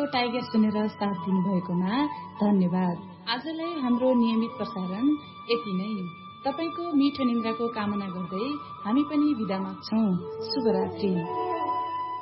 Tiger सुनेर साथ दिनुभएकोमा धन्यवाद। आजलाई हाम्रो नियमित प्रसारण यति नै। तपाईको मिठो निन्द्राको कामना गर्दै हामी पनि बिदा माग्छौं। शुभरात्रि।